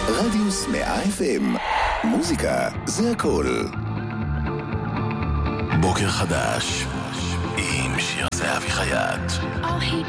רדיוס 100 FM. מוזיקה זה הכל. בוקר חדש עם שיר זהבי חייט. Oh, he